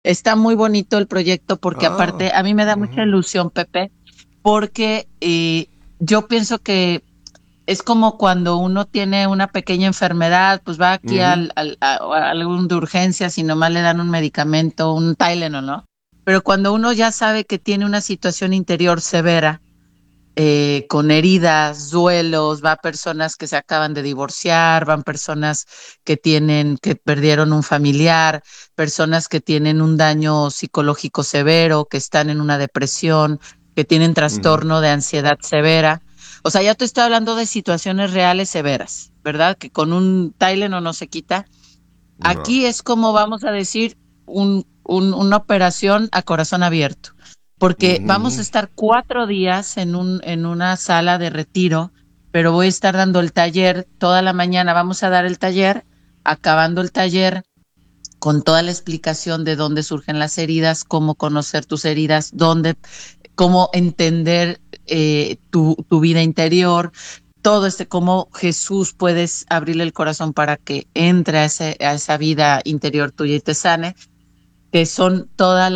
Está muy bonito el proyecto porque Ah, aparte a mí me da mucha ujú, ilusión, Pepe, porque yo pienso que es como cuando uno tiene una pequeña enfermedad, pues va aquí ujú, a algún de urgencias y nomás le dan un medicamento, un Tylenol, ¿no? Pero cuando uno ya sabe que tiene una situación interior severa, con heridas, duelos, va personas que se acaban de divorciar, van personas que perdieron un familiar, personas que tienen un daño psicológico severo, que están en una depresión, que tienen ujú. trastorno de ansiedad severa. O sea, ya te estoy hablando de situaciones reales severas, ¿verdad? Que con un Tylenol no se quita. No. Aquí es como vamos a decir una operación a corazón abierto, porque vamos a Ujú. estar 4 días en una sala de retiro, pero voy a estar dando el taller toda la mañana. Vamos a dar el taller, acabando el taller con toda la explicación de dónde surgen las heridas, cómo conocer tus heridas, cómo entender tu vida interior, todo cómo Jesús puedes abrirle el corazón para que entre a esa vida interior tuya y te sane, que son todas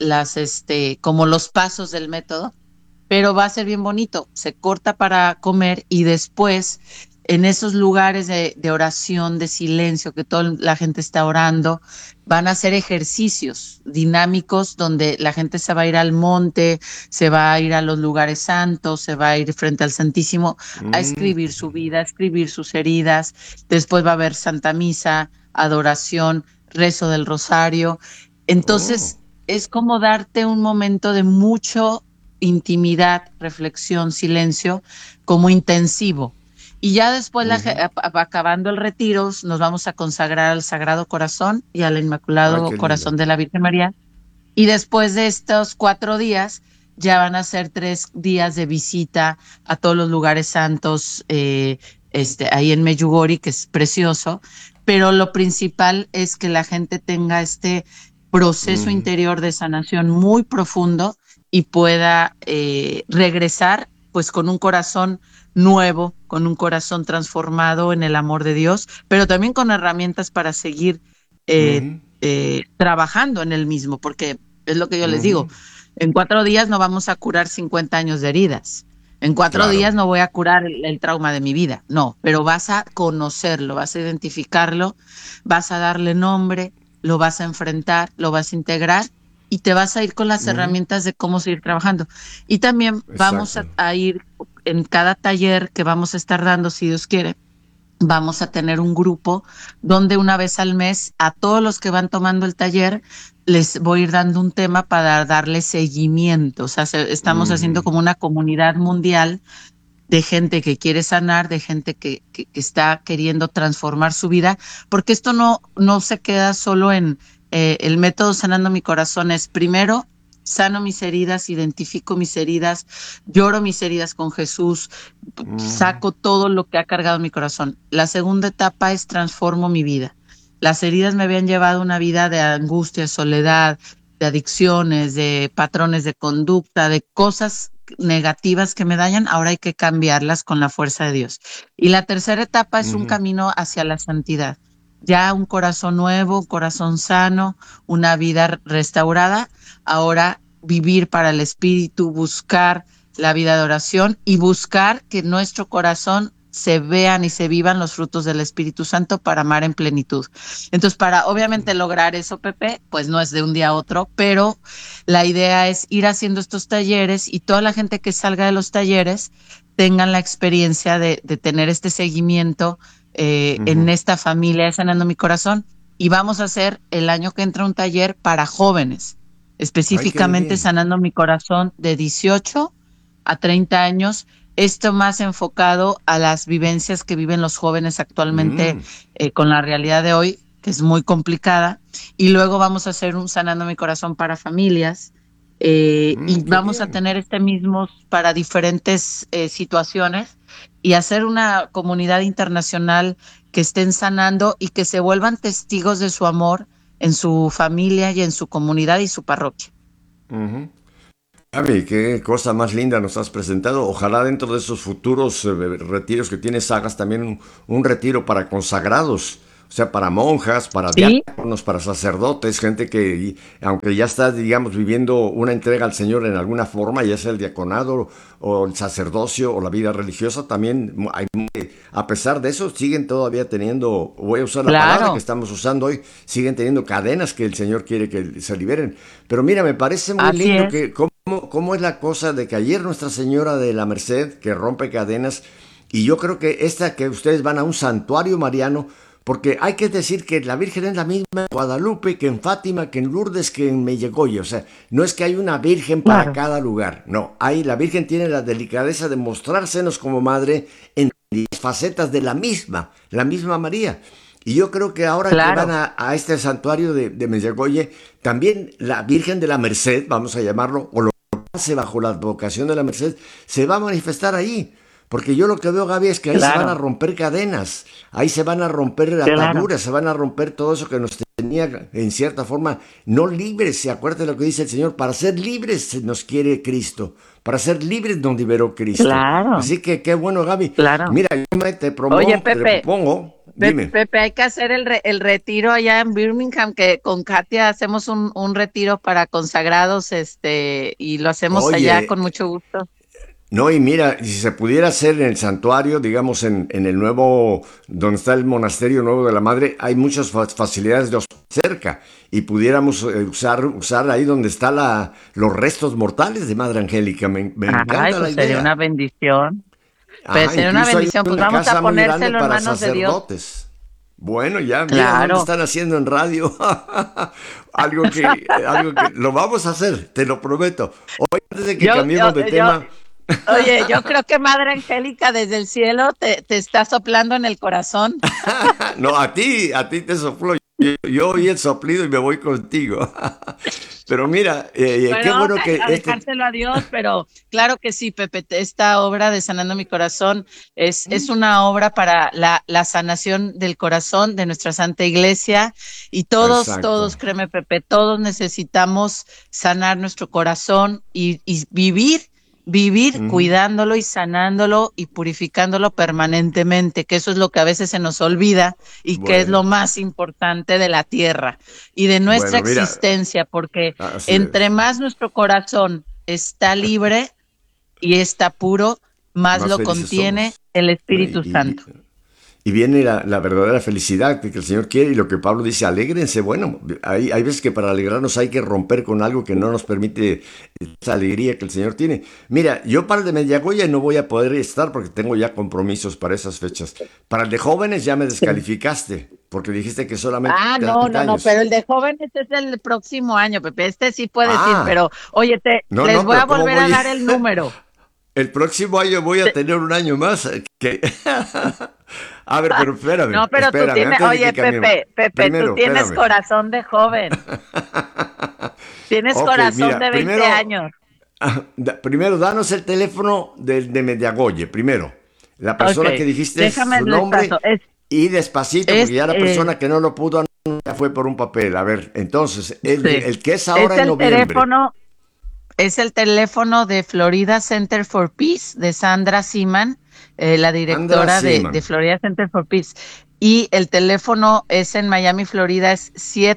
como los pasos del método, pero va a ser bien bonito. Se corta para comer y después en esos lugares de oración, de silencio, que toda la gente está orando, van a hacer ejercicios dinámicos donde la gente se va a ir al monte, se va a ir a los lugares santos, se va a ir frente al Santísimo a Mm. escribir su vida, a escribir sus heridas. Después va a haber Santa Misa, adoración, rezo del rosario. Oh. Entonces, es como darte un momento de mucho intimidad, reflexión, silencio, como intensivo. Y ya después, Ujú. acabando el retiro, nos vamos a consagrar al Sagrado Corazón y al Ay, Inmaculado qué lindo. Corazón de la Virgen María. Y después de estos 4 días, ya van a ser 3 días de visita a todos los lugares santos, ahí en Meyugori, que es precioso. Pero lo principal es que la gente tenga este proceso Ujú, interior de sanación muy profundo y pueda regresar pues con un corazón nuevo, con un corazón transformado en el amor de Dios, pero también con herramientas para seguir ujú, trabajando en el mismo, porque es lo que yo les ujú. digo, en 4 días no vamos a curar 50 años de heridas. En cuatro Claro. días no voy a curar el trauma de mi vida, no, pero vas a conocerlo, vas a identificarlo, vas a darle nombre, lo vas a enfrentar, lo vas a integrar y te vas a ir con las Ujú. herramientas de cómo seguir trabajando. Y también vamos Exacto. a ir en cada taller que vamos a estar dando, si Dios quiere, vamos a tener un grupo donde una vez al mes a todos los que van tomando el taller les voy a ir dando un tema para darle seguimiento. O sea, estamos haciendo Ujú, como una comunidad mundial de gente que quiere sanar, de gente que está queriendo transformar su vida, porque esto no se queda solo en el método Sanando mi Corazón, es primero sano mis heridas, identifico mis heridas, lloro mis heridas con Jesús, ujú, saco todo lo que ha cargado mi corazón. La segunda etapa es transformo mi vida. Las heridas me habían llevado a una vida de angustia, soledad, de adicciones, de patrones de conducta, de cosas negativas que me dañan, ahora hay que cambiarlas con la fuerza de Dios. Y la tercera etapa es un ujú. camino hacia la santidad. Ya un corazón nuevo, un corazón sano, una vida restaurada, ahora vivir para el espíritu, buscar la vida de oración y buscar que nuestro corazón se vean y se vivan los frutos del Espíritu Santo para amar en plenitud. Entonces, para obviamente lograr eso, Pepe, pues no es de un día a otro, pero la idea es ir haciendo estos talleres y toda la gente que salga de los talleres tengan la experiencia de tener este seguimiento en Ujú. esta familia de Sanando mi Corazón. Y vamos a hacer el año que entra un taller para jóvenes, Ay, qué específicamente bien. Sanando mi Corazón de 18 a 30 años, esto más enfocado a las vivencias que viven los jóvenes actualmente Mm, con la realidad de hoy, que es muy complicada. Y luego vamos a hacer un Sanando mi Corazón para familias. Y qué vamos a bien. tener este mismo para diferentes situaciones y hacer una comunidad internacional que estén sanando y que se vuelvan testigos de su amor en su familia y en su comunidad y su parroquia. Ujú. Gaby, qué cosa más linda nos has presentado. Ojalá dentro de esos futuros retiros que tienes hagas también un retiro para consagrados. O sea, para monjas, para Sí, diáconos, para sacerdotes, gente que, aunque ya está, digamos, viviendo una entrega al Señor en alguna forma, ya sea el diaconado o el sacerdocio o la vida religiosa, también hay, a pesar de eso, siguen todavía teniendo, voy a usar la palabra que claro, estamos usando hoy, siguen teniendo cadenas que el Señor quiere que se liberen. Pero mira, me parece muy así lindo es. que cómo es la cosa de que ayer Nuestra Señora de la Merced, que rompe cadenas, y yo creo que esta que ustedes van a un santuario mariano, porque hay que decir que la Virgen es la misma en Guadalupe que en Fátima, que en Lourdes, que en Mellegoye. O sea, no es que hay una Virgen para Claro, cada lugar. No, hay, la Virgen tiene la delicadeza de mostrársenos como madre en las facetas de la misma María. Y yo creo que ahora que van claro, a este santuario de Mellegoye, también la Virgen de la Merced, vamos a llamarlo, o lo que hace bajo la advocación de la Merced, se va a manifestar ahí. Porque yo lo que veo, Gaby, es que ahí se van a claro, romper cadenas, ahí se van a romper claro. ataduras, se van a romper todo eso que nos tenía en cierta forma no libres. ¿Se acuerda de lo que dice el Señor? Para ser libres se nos quiere Cristo, para ser libres nos liberó Cristo. Claro, Así que qué bueno, Gaby. claro. Mira, Oye, te propongo, dime. Pepe, hay que hacer el retiro allá en Birmingham, que con Katia hacemos un retiro para consagrados, y lo hacemos allá Oye, con mucho gusto. no, y mira, si se pudiera hacer en el santuario, digamos en el nuevo, donde está el monasterio nuevo de la Madre, hay muchas facilidades de hospital cerca y pudiéramos usar ahí donde está los restos mortales de Madre Angélica. Me Ay, encanta la pues sería una idea. bendición. Pues Ajá, sería una incluso hay bendición. Pues una vamos a casa muy grande ponérselo en para manos de Dios. sacerdotes. Bueno, ya, mira, no le Claro. están haciendo en radio. Algo que lo vamos a hacer, te lo prometo. Hoy, antes de que Yo, cambiemos de yo, tema, oye, yo creo que Madre Angélica desde el cielo te está soplando en el corazón. no, a ti te sopló. Yo oí el soplido y me voy contigo. Pero mira, qué Bueno, vamos bueno que a dejárselo a Dios, pero claro que sí, Pepe, esta obra de Sanando mi Corazón es una obra para la sanación del corazón de nuestra Santa Iglesia y Exacto. todos, créeme, Pepe, todos necesitamos sanar nuestro corazón y vivir Ujú. cuidándolo y sanándolo y purificándolo permanentemente, que eso es lo que a veces se nos olvida y que es lo Bueno, más importante de la tierra y de nuestra bueno, mira, existencia, porque así entre es. más nuestro corazón está libre y está puro, más Más lo felices contiene somos. el ¿No? Espíritu Santo. Y viene la verdadera felicidad que el Señor quiere y lo que Pablo dice, alégrense. Bueno, hay veces que para alegrarnos hay que romper con algo que no nos permite esa alegría que el Señor tiene. Mira, yo para el de Mediagoya no voy a poder estar porque tengo ya compromisos para esas fechas. Para el de jóvenes ya me Sí. descalificaste porque dijiste que solamente Ah, no, 30 no, no, pero años. el de jóvenes es el próximo año, Pepe. Este sí puedes ir, Ah, pero oye, no, les no, voy a pero ¿cómo volver a voy? dar el número. El próximo año voy a Te- tener un año más. A ver, pero No, pero tú espérame, tienes, antes de que oye, cambiemos. Pepe, tú Primero, tienes espérame. corazón de joven, tienes Ok, corazón mira, de 20 años. primero danos el teléfono de Mediagoye, primero. La Ok, persona que dijiste es déjame su les paso. nombre y despacito, Es, porque ya la eh, persona que no lo pudo anotar ya fue por un papel. A ver, entonces, sí, el que es es ahora en el noviembre. teléfono, es el teléfono de Florida Center for Peace, de Sandra Siman, la Andra directora de Seaman. Florida Center for Peace. Y el teléfono es en Miami, Florida, es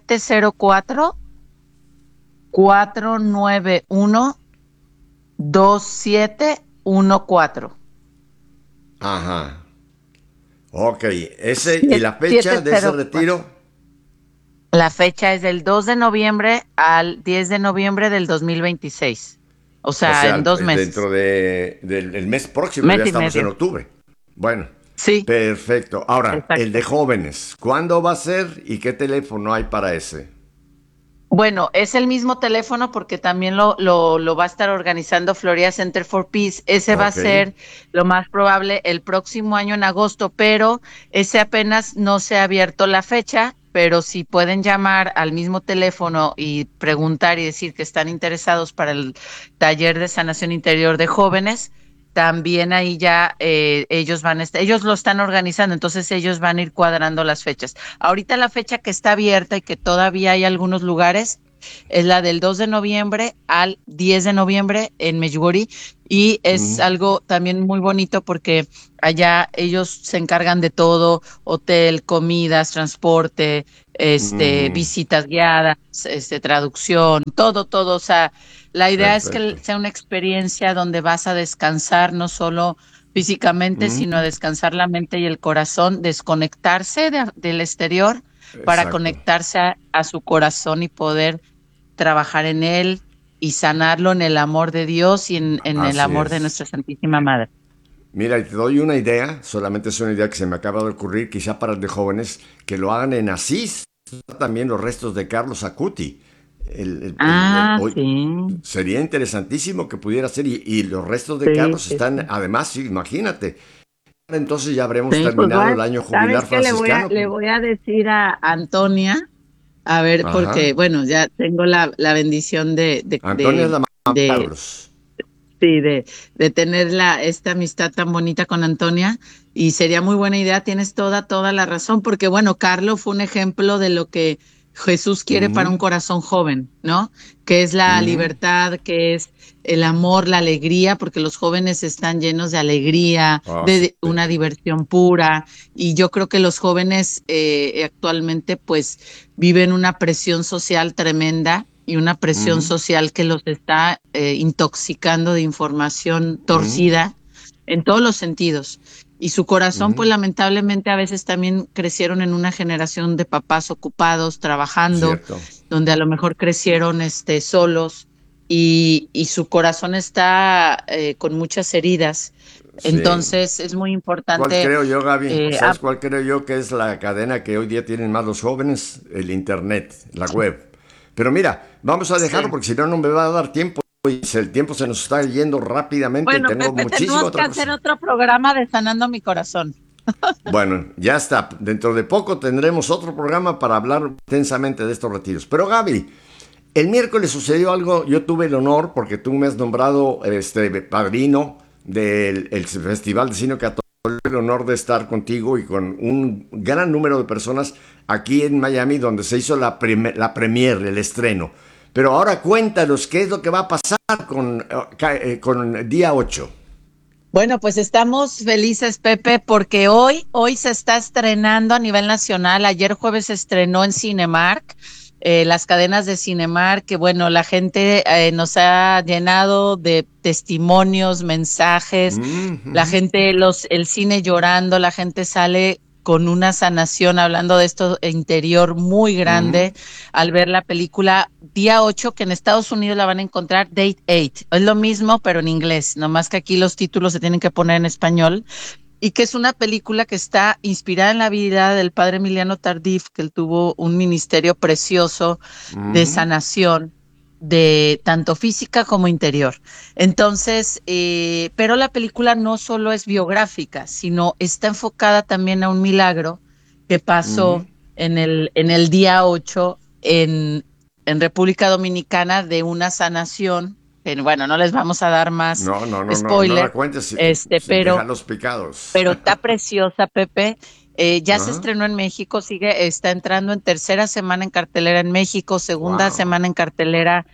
704-491-2714. Ajá. Ok, ese y la fecha de ese 704. retiro. La fecha es del 2 de noviembre al 10 de noviembre del 2026. O O sea, sea, en 2 meses. dentro del mes próximo, Mes ya y estamos en medio. octubre. Bueno, Sí, perfecto. Ahora, el de exacto. jóvenes, ¿cuándo va a ser y qué teléfono hay para ese? Bueno, es el mismo teléfono porque también lo va a estar organizando Florida Center for Peace. Ese va a Ok. ser lo más probable el próximo año en agosto, pero ese apenas no se ha abierto la fecha, pero si pueden llamar al mismo teléfono y preguntar y decir que están interesados para el taller de sanación interior de jóvenes, también ahí ya ellos ellos lo están organizando, entonces ellos van a ir cuadrando las fechas. Ahorita la fecha que está abierta y que todavía hay algunos lugares es la del 2 de noviembre al 10 de noviembre en Medjugorje, y es Ujú, algo también muy bonito porque allá ellos se encargan de todo: hotel, comidas, transporte, ujú. visitas guiadas, traducción, todo, todo. O sea, la idea es que Perfecto. sea una experiencia donde vas a descansar no solo físicamente, sino a Ujú, descansar la mente y el corazón, desconectarse del exterior para exacto. conectarse a su corazón y poder trabajar en él y sanarlo en el amor de Dios y en el Así amor de es. nuestra Santísima Madre. Mira, y te doy una idea, solamente es una idea que se me acaba de ocurrir, quizá para de jóvenes, que lo hagan en Asís, también los restos de Carlos Acuti. Ah, Hoy, sí, sería interesantísimo que pudiera ser, y los restos de sí, Carlos sí, están, sí. además, sí, imagínate, entonces ya habremos Sí, pues terminado el año ¿sabes jubilar qué? franciscano. Le voy a decir a Antonia, a ver, porque, Ajá. bueno, ya tengo la bendición Antonia es la mamá de de, Carlos. sí, de tener esta amistad tan bonita con Antonia, y sería muy buena idea, tienes toda la razón, porque bueno, Carlo fue un ejemplo de lo que Jesús quiere para un Ujú, corazón joven, ¿no? Que es la ujú. libertad, que es el amor, la alegría, porque los jóvenes están llenos de alegría, Ah, sí. de una diversión pura, y yo creo que los jóvenes actualmente pues viven una presión social tremenda y una presión Ujú, social que los está intoxicando de información ujú, torcida en todos los sentidos. Y su corazón, pues ujú. lamentablemente a veces también crecieron en una generación de papás ocupados, trabajando, Cierto. donde a lo mejor crecieron solos, y su corazón está con muchas heridas. Sí. Entonces es muy ¿Cuál importante. creo yo, Gaby? eh, ¿Sabes cuál creo yo que es la cadena que hoy día tienen más los jóvenes? El Internet, la web. Pero mira, vamos a dejarlo sí. porque si no, no me va a dar tiempo. Y el tiempo se nos está yendo rápidamente y Bueno, tenemos Pepe, muchísima tenemos que otra hacer cosa. otro programa de Sanando mi Corazón. Bueno, ya está. Dentro de poco tendremos otro programa para hablar intensamente de estos retiros. Pero Gaby, el miércoles sucedió algo. Yo tuve el honor, porque tú me has nombrado padrino del Festival de Cine Católico, el honor de estar contigo y con un gran número de personas aquí en Miami, donde se hizo la premiere, el estreno. Pero ahora cuéntanos qué es lo que va a pasar con día 8. Bueno, pues estamos felices, Pepe, porque hoy se está estrenando a nivel nacional. Ayer jueves se estrenó en Cinemark, las cadenas de Cinemark, que bueno, la gente nos ha llenado de testimonios, mensajes, la gente, el cine llorando, la gente sale con una sanación, hablando de esto interior muy grande al ver la película Día 8, que en Estados Unidos la van a encontrar Date 8. Es lo mismo, pero en inglés, nomás que aquí los títulos se tienen que poner en español, y que es una película que está inspirada en la vida del padre Emiliano Tardif, que él tuvo un ministerio precioso de sanación, de tanto física como interior. Entonces, pero la película no solo es biográfica, sino está enfocada también a un milagro que pasó en el día 8 en República Dominicana, de una sanación. Bueno, no les vamos a dar más No, no, no, no, no la spoiler, cuentes, deja pero los picados. está preciosa, Pepe. Ya se Ajá. estrenó en México, está entrando en tercera semana en cartelera en México, segunda Wow. semana en cartelera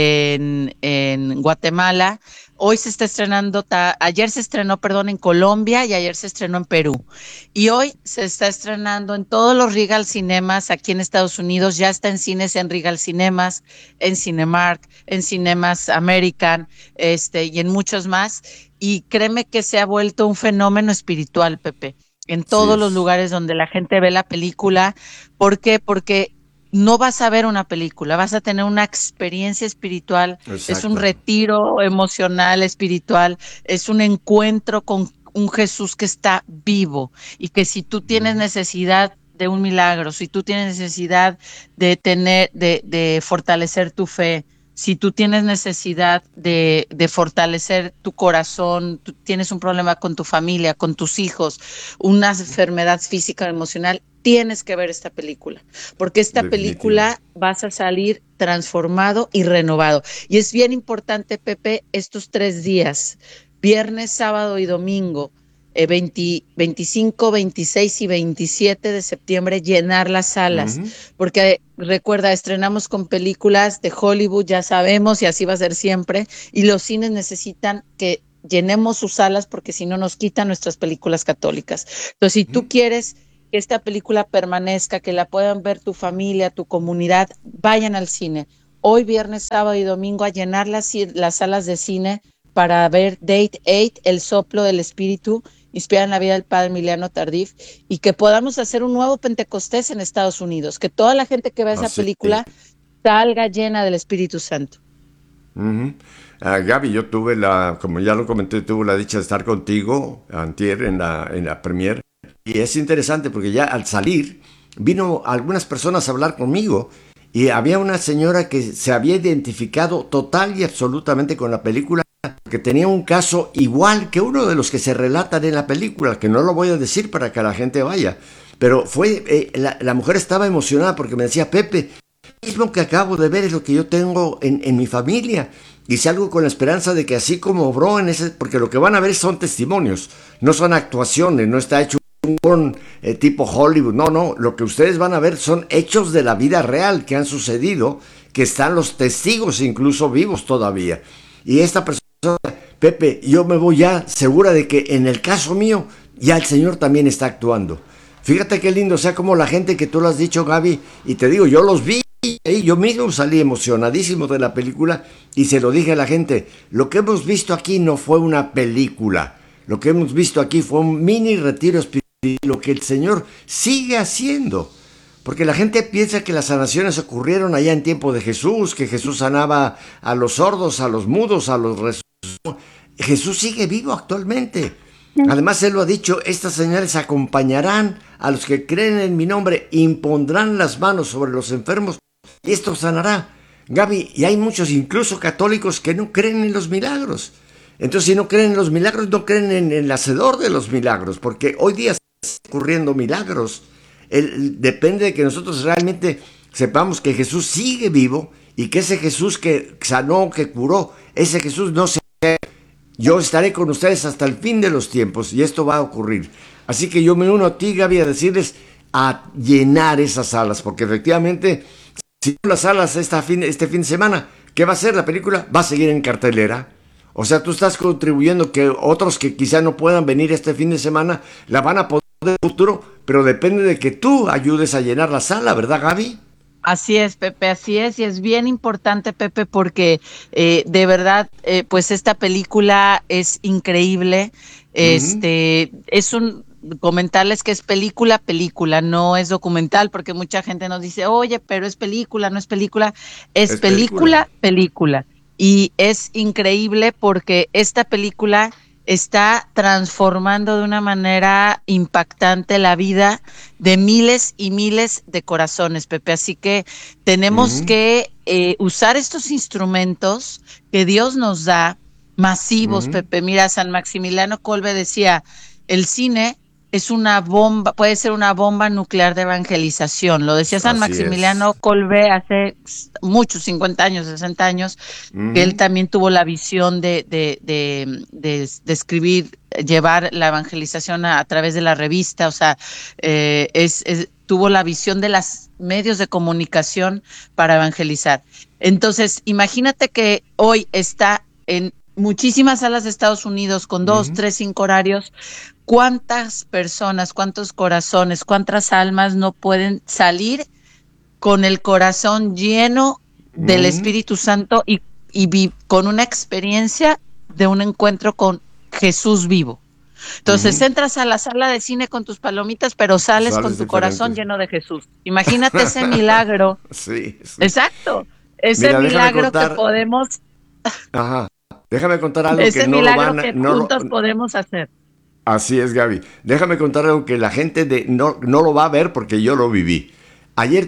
en Guatemala. Hoy se está estrenando, ayer se estrenó, perdón, en Colombia, y ayer se estrenó en Perú. Y hoy se está estrenando en todos los Regal Cinemas aquí en Estados Unidos. Ya está en cines en Regal Cinemas, en Cinemark, en Cinemas American, y en muchos más. Y créeme que se ha vuelto un fenómeno espiritual, Pepe, en Sí todos los es. lugares donde la gente ve la película. ¿Por qué? Porque no vas a ver una película, vas a tener una experiencia espiritual, es un Exacto. retiro emocional, espiritual, es un encuentro con un Jesús que está vivo, y que si tú tienes necesidad de un milagro, si tú tienes necesidad de fortalecer tu fe, si tú tienes necesidad de fortalecer tu corazón, tú tienes un problema con tu familia, con tus hijos, una enfermedad física o emocional, tienes que ver esta película, porque esta Definitivo. película vas a salir transformado y renovado. Y es bien importante, Pepe, estos 3 días, viernes, sábado y domingo, 25, 26 y 27 de septiembre, llenar las salas, Ujú, porque recuerda, estrenamos con películas de Hollywood, ya sabemos, y así va a ser siempre, y los cines necesitan que llenemos sus salas porque si no nos quitan nuestras películas católicas. Entonces, si tú ujú. quieres que esta película permanezca, que la puedan ver tu familia, tu comunidad, vayan al cine. Hoy, viernes, sábado y domingo, a llenar las salas de cine para ver Date 8, El soplo del espíritu, inspirada en la vida del padre Emiliano Tardif, y que podamos hacer un nuevo Pentecostés en Estados Unidos, que toda la gente que vea esa Así. película salga llena del Espíritu Santo. Ujú. Gaby, yo tuve como ya lo comenté, tuve la dicha de estar contigo antier en la premier. Y es interesante porque ya al salir, vino algunas personas a hablar conmigo y había una señora que se había identificado total y absolutamente con la película, que tenía un caso igual que uno de los que se relatan en la película, que no lo voy a decir para que la gente vaya. Pero la mujer estaba emocionada porque me decía, Pepe, mismo que acabo de ver es lo que yo tengo en mi familia. Y salgo con la esperanza de que así como obró en ese, porque lo que van a ver son testimonios, no son actuaciones, no está hecho un tipo Hollywood, no, no, lo que ustedes van a ver son hechos de la vida real que han sucedido, que están los testigos incluso vivos todavía. Y esta persona, Pepe, yo me voy ya segura de que en el caso mío ya el Señor también está actuando. Fíjate qué lindo, o sea, como la gente que tú lo has dicho, Gaby, y te digo, yo los vi, yo mismo salí emocionadísimo de la película y se lo dije a la gente, lo que hemos visto aquí no fue una película, lo que hemos visto aquí fue un mini retiro espiritual, lo que el Señor sigue haciendo. Porque la gente piensa que las sanaciones ocurrieron allá en tiempo de Jesús, que Jesús sanaba a los sordos, a los mudos, a los resucitados. Jesús sigue vivo actualmente. Además, Él lo ha dicho, estas señales acompañarán a los que creen en mi nombre, impondrán las manos sobre los enfermos y esto sanará. Gaby, y hay muchos, incluso católicos, que no creen en los milagros. Entonces, si no creen en los milagros, no creen en el hacedor de los milagros, porque hoy día están ocurriendo milagros. Depende de que nosotros realmente sepamos que Jesús sigue vivo y que ese Jesús que sanó, que curó, ese Jesús no se... Yo estaré con ustedes hasta el fin de los tiempos y esto va a ocurrir. Así que yo me uno a ti, Gaby, a decirles a llenar esas salas, porque efectivamente, si no las salas este fin de semana, ¿qué va a hacer la película? Va a seguir en cartelera. O sea, tú estás contribuyendo que otros que quizá no puedan venir este fin de semana la van a poder en el futuro, pero depende de que tú ayudes a llenar la sala, ¿verdad, Gaby? Así es, Pepe, así es, y es bien importante, Pepe, porque de verdad, pues esta película es increíble. Ujú. Es un comentarles que es película, no es documental, porque mucha gente nos dice, oye, pero es película, no es película, es Es película. película. Y es increíble porque esta película está transformando de una manera impactante la vida de miles y miles de corazones, Pepe. Así que tenemos Ujú, que usar estos instrumentos que Dios nos da, masivos, ujú. Pepe. Mira, San Maximiliano Kolbe decía, el cine es una bomba, puede ser una bomba nuclear de evangelización. Lo decía San Así es. Maximiliano Kolbe hace muchos, 50 años, 60 años, que él Ujú. también tuvo la visión de escribir, llevar la evangelización a través de la revista, o sea, tuvo la visión de los medios de comunicación para evangelizar. Entonces, imagínate que hoy está en muchísimas salas de Estados Unidos con dos, Ujú. tres, cinco horarios. ¿Cuántas personas, cuántos corazones, cuántas almas no pueden salir con el corazón lleno del Ujú. Espíritu Santo y con una experiencia de un encuentro con Jesús vivo? Entonces Ujú. entras a la sala de cine con tus palomitas, pero sales con Sales tu corazón diferente. lleno de Jesús. Imagínate ese milagro. Sí, sí. Exacto, ese Mira, déjame milagro que contar. podemos, Ajá. Déjame contar algo que ese no lo milagro van que no lo, juntos podemos hacer. así es, Gaby. Déjame contar algo que la gente no lo va a ver porque yo lo viví. Ayer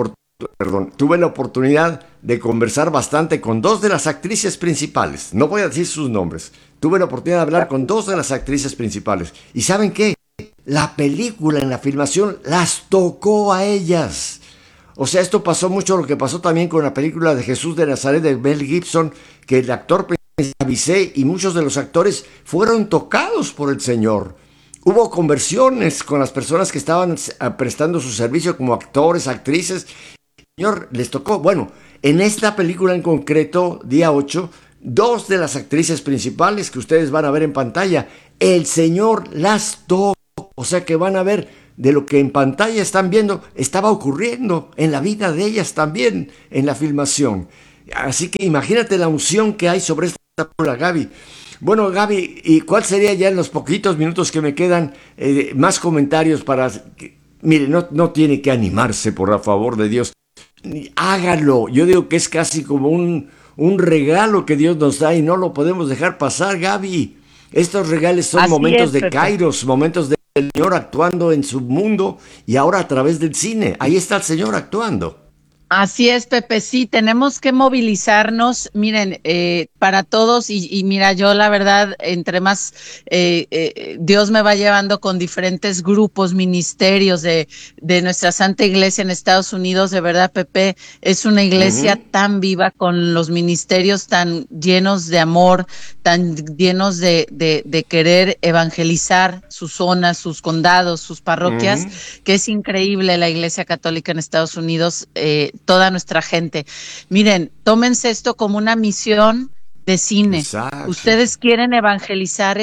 tuve la oportunidad de conversar bastante con dos de las actrices principales. No voy a decir sus nombres. Tuve la oportunidad de hablar con dos de las actrices principales. ¿Y saben qué? La película en la filmación las tocó a ellas. O sea, esto pasó mucho lo que pasó también con la película de Jesús de Nazaret de Mel Gibson, que el actor Avisé y muchos de los actores fueron tocados por el Señor. Hubo conversiones con las personas que estaban prestando su servicio como actores, actrices. Señor, les tocó, bueno, en esta película en concreto, día 8, dos de las actrices principales que ustedes van a ver en pantalla, el Señor las tocó, o sea que van a ver de lo que en pantalla están viendo, estaba ocurriendo en la vida de ellas también, en la filmación. Así que imagínate la unción que hay sobre esta película, Gaby. Bueno, Gaby, ¿y cuál sería ya en los poquitos minutos que me quedan más comentarios para... Mire, no tiene que animarse, por el favor de Dios. Hágalo. Yo digo que es casi como un regalo que Dios nos da y no lo podemos dejar pasar, Gaby. Estos regalos son Así momentos es, de Pepe. Kairos, momentos del Señor actuando en su mundo y ahora a través del cine. Ahí está el Señor actuando. Así es, Pepe, sí, tenemos que movilizarnos, miren, para todos y mira, yo la verdad, entre más Dios me va llevando con diferentes grupos, ministerios de nuestra Santa Iglesia en Estados Unidos, de verdad, Pepe, es una iglesia Ujú, tan viva, con los ministerios tan llenos de amor, tan llenos de querer evangelizar sus zonas, sus condados, sus parroquias, ujú. que es increíble la Iglesia Católica en Estados Unidos, toda nuestra gente. Miren, tómense esto como una misión de cine. Exacto. Ustedes quieren evangelizar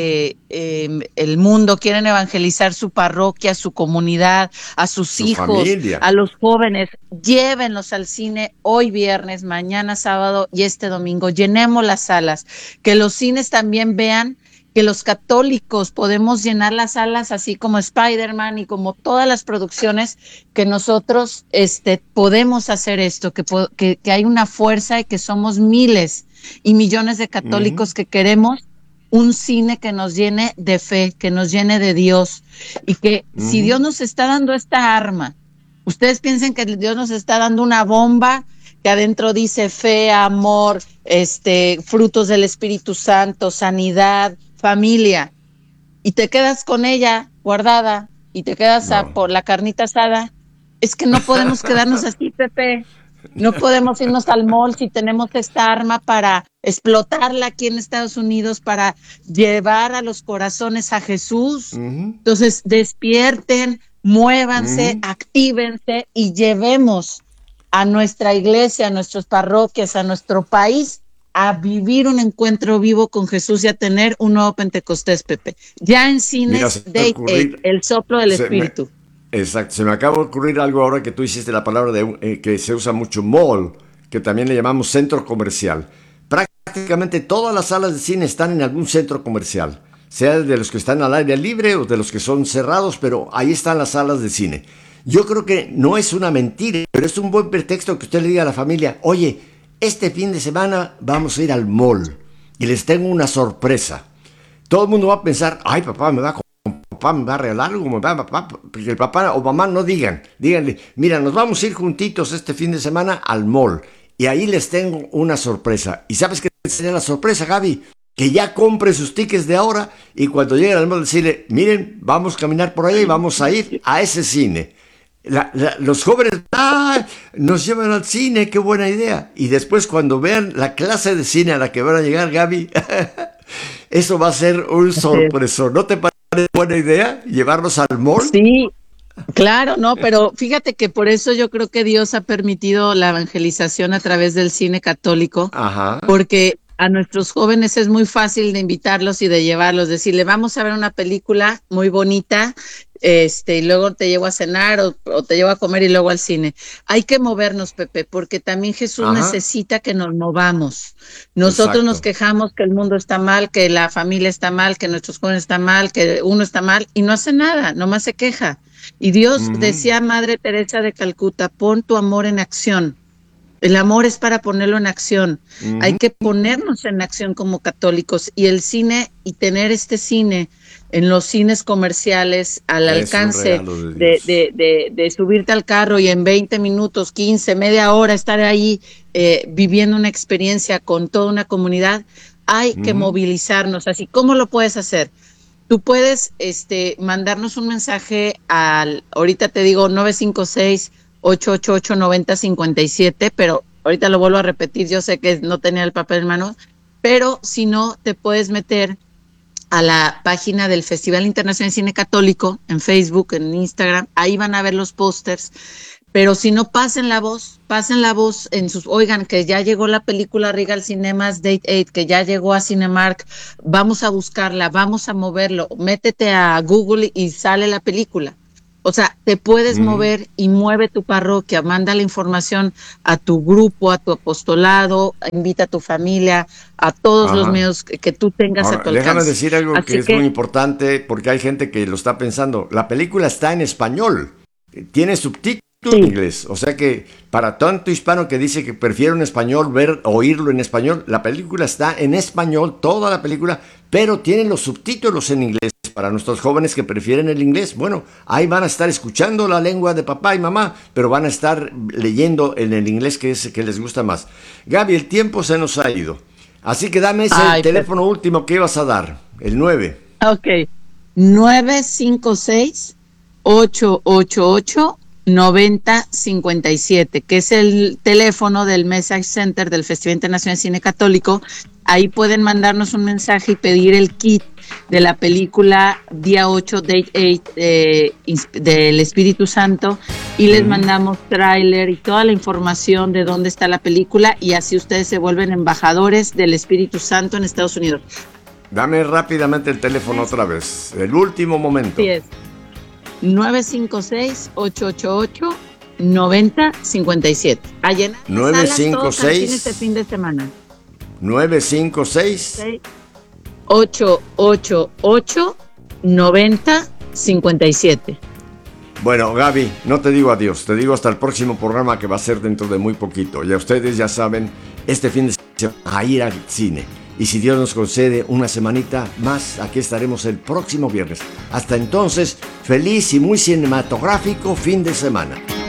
el mundo, quieren evangelizar su parroquia, su comunidad, a sus Su hijos, familia. a los jóvenes, llévenlos al cine hoy viernes, mañana sábado y este domingo. Llenemos las salas, que los cines también vean que los católicos podemos llenar las salas así como Spider-Man y como todas las producciones, que nosotros podemos hacer esto, que hay una fuerza y que somos miles y millones de Ujú, católicos que queremos un cine que nos llene de fe, que nos llene de Dios, y que si ujú, Dios nos está dando esta arma, ustedes piensen que Dios nos está dando una bomba que adentro dice fe, amor, frutos del Espíritu Santo, sanidad, familia, y te quedas con ella guardada y te quedas no. por la carnita asada. Es que no podemos quedarnos así, Pepe. No podemos irnos al mall si tenemos esta arma para explotarla aquí en Estados Unidos, para llevar a los corazones a Jesús. Ujú, Entonces, despierten, muévanse, ujú. actívense y llevemos a nuestra iglesia, a nuestras parroquias, a nuestro país, a vivir un encuentro vivo con Jesús y a tener un nuevo Pentecostés, Pepe. Ya en Mira, cines, se me Date 8, ocurrir, el soplo del se me, Espíritu. exacto, se me acaba de ocurrir algo ahora que tú hiciste la palabra que se usa mucho, mall, que también le llamamos centro comercial. Prácticamente todas las salas de cine están en algún centro comercial, sea de los que están al aire libre o de los que son cerrados, pero ahí están las salas de cine. Yo creo que no es una mentira, pero es un buen pretexto que usted le diga a la familia, oye, este fin de semana vamos a ir al mall y les tengo una sorpresa. Todo el mundo va a pensar, ay papá me va a regalar algo, papá, porque el papá o mamá no díganle, mira, nos vamos a ir juntitos este fin de semana al mall y ahí les tengo una sorpresa. ¿Y sabes qué sería la sorpresa, Gaby? Que ya compre sus tickets de ahora y cuando lleguen al mall decirle, miren, vamos a caminar por ahí y vamos a ir a ese cine. Los jóvenes nos llevan al cine, qué buena idea. Y después cuando vean la clase de cine a la que van a llegar, Gaby, eso va a ser un sorpreso. ¿No te parece buena idea llevarlos al mall? Sí, claro, no, pero fíjate que por eso yo creo que Dios ha permitido la evangelización a través del cine católico, Ajá, porque a nuestros jóvenes es muy fácil de invitarlos y de llevarlos, decirle, vamos a ver una película muy bonita, y luego te llevo a cenar o te llevo a comer y luego al cine. Hay que movernos, Pepe, porque también Jesús ajá, necesita que nos movamos. Nosotros nos exacto. quejamos que el mundo está mal, que la familia está mal, que nuestros jóvenes están mal, que uno está mal y no hace nada, nomás se queja. Y Dios Ujú, decía a Madre Teresa de Calcuta, pon tu amor en acción. El amor es para ponerlo en acción. Hay ujú. que ponernos en acción como católicos y el cine y tener este cine en los cines comerciales al Es un alcance regalo de Dios. de subirte al carro y en 20 minutos, 15, media hora estar ahí viviendo una experiencia con toda una comunidad. Hay que Ujú, movilizarnos. Así, ¿cómo lo puedes hacer? Tú puedes mandarnos un mensaje ahorita te digo 956-888-9057, pero ahorita lo vuelvo a repetir, yo sé que no tenía el papel en mano, pero si no, te puedes meter a la página del Festival Internacional de Cine Católico, en Facebook, en Instagram, ahí van a ver los pósters, pero si no, pasen la voz oigan, que ya llegó la película Regal Cinemas Date 8, que ya llegó a Cinemark, vamos a buscarla, vamos a moverlo, métete a Google y sale la película. O sea, te puedes mover y mueve tu parroquia, manda la información a tu grupo, a tu apostolado, invita a tu familia, a todos los medios que tú tengas a tu alcance. Déjame decir algo Así que es muy importante, porque hay gente que lo está pensando. La película está en español, tiene subtítulos en inglés, o sea que para tanto hispano que dice que prefiere en español, oírlo en español, la película está en español, toda la película, pero tiene los subtítulos en inglés. Para nuestros jóvenes que prefieren el inglés, bueno, ahí van a estar escuchando la lengua de papá y mamá, pero van a estar leyendo en el inglés que les gusta más. Gaby, el tiempo se nos ha ido, así que dame ese teléfono último que ibas a dar, el 9. Ok, 956-888-9057, que es el teléfono del Message Center del Festival Internacional de Cine Católico. Ahí pueden mandarnos un mensaje y pedir el kit de la película Día 8, Date 8 del Espíritu Santo, y les mandamos tráiler y toda la información de dónde está la película, y así ustedes se vuelven embajadores del Espíritu Santo en Estados Unidos. Dame rápidamente el teléfono otra vez, el último momento. Sí, es 956-888-9057. A llenar 956 este fin de semana. 956 888-9057. Bueno, Gaby, no te digo adiós, te digo hasta el próximo programa, que va a ser dentro de muy poquito. Ya ustedes ya saben, este fin de semana a ir al cine. Y si Dios nos concede una semanita más, aquí estaremos el próximo viernes. Hasta entonces, feliz y muy cinematográfico fin de semana.